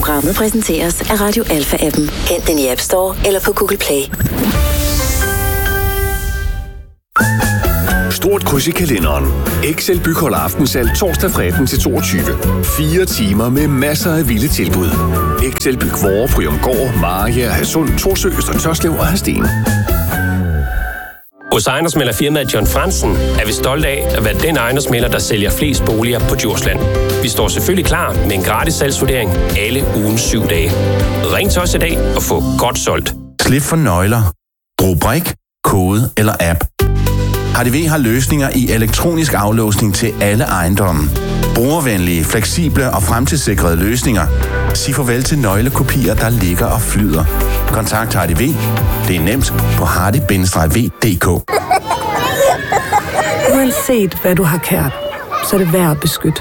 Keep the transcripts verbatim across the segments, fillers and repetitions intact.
Programmet præsenteres af Radio Alpha-appen. Hent den i App Store eller på Google Play. Stort kryds i kalenderen. Excel bygholder aftensalg torsdag fra atten til toogtyve. Fire timer med masser af vilde tilbud. Excel byg Vore, Bryumgård, Maria, Hadsund, Torsø, Øster Tørslev og Hadsten. Hos ejendomsmæglerfirmaet John Fransen er vi stolte af at være den ejendomsmægler, der sælger flest boliger på Djursland. Vi står selvfølgelig klar med en gratis salgsvurdering alle ugens syv dage. Ring til os i dag og få godt solgt. Slip for nøgler. Brug brik, kode eller app. H D V har løsninger i elektronisk aflåsning til alle ejendomme. Brugervenlige, fleksible og fremtidssikrede løsninger. Sig farvel til nøglekopier, der ligger og flyder. Kontakt H D V. Det er nemt på hardy bindestreg v punktum d k. Uanset hvad du har kært, så er det værd at beskytte.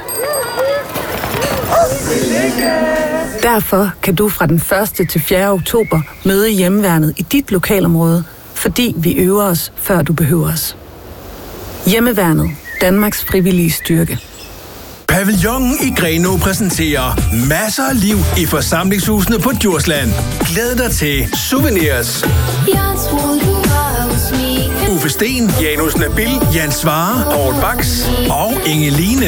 Derfor kan du fra den første til fjerde oktober møde Hjemmeværnet i dit lokalområde, fordi vi øver os, før du behøver os. Hjemmeværnet. Danmarks frivillige styrke. Pavillonen i Grenaa præsenterer masser af liv i forsamlingshusene på Djursland. Glæd dig til Souvenirs. Uffe Sten, Janus Nabil, Jan Svare, Poul Baks og Ingeline.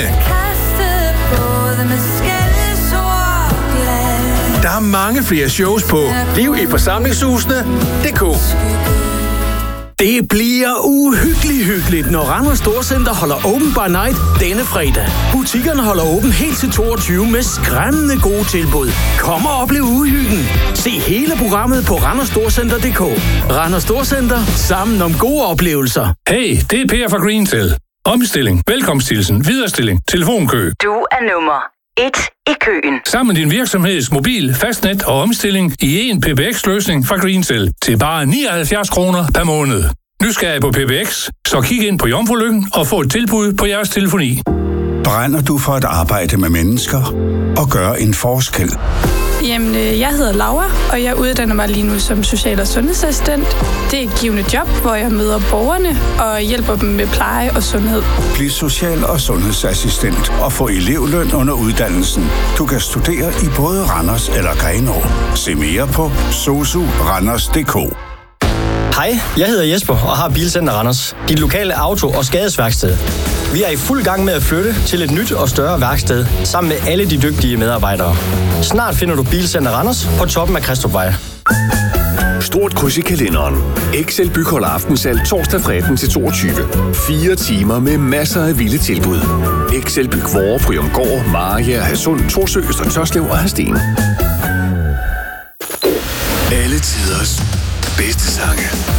Der er mange flere shows på liv i forsamlingshusene punktum d k. Det bliver uhyggeligt hyggeligt, når Randers Storcenter holder Open by Night denne fredag. Butikkerne holder åben helt til toogtyve med skræmmende gode tilbud. Kom og oplev uhyggen. Se hele programmet på randers storcenter punktum d k. Randers Storcenter, sammen om gode oplevelser. Hey, det er Per fra Greentel. Omstilling, velkomsthilsen, viderestilling, telefonkø. Du er nummer et i køen. Sammen din virksomheds mobil, fastnet og omstilling i en P B X-løsning fra Greentel til bare nioghalvfjerds kroner per måned. Nysgerrig på P B X? Så kig ind på Jomfrulykken og få et tilbud på jeres telefoni. Brænder du for at arbejde med mennesker og gøre en forskel? Jamen, jeg hedder Laura, og jeg uddanner mig lige nu som social- og sundhedsassistent. Det er et givende job, hvor jeg møder borgerne og hjælper dem med pleje og sundhed. Bliv social- og sundhedsassistent og få elevløn under uddannelsen. Du kan studere i både Randers eller Grenaa. Se mere på sosu randers punktum d k. Hej, jeg hedder Jesper og har Bilcenter Randers. Dit lokale auto- og skadesværksted. Vi er i fuld gang med at flytte til et nyt og større værksted, sammen med alle de dygtige medarbejdere. Snart finder du Bilcenter Randers på toppen af Kristupvej. Stort kryds i kalenderen. Excel bygholder aftensalg torsdag fra atten til toogtyve. Fire timer med masser af vilde tilbud. Excel byg Vore, Bryumgård, Maria, Hadsund, Torsø, Øster Tørslev og Hadsten. Alle tiders bedste sange.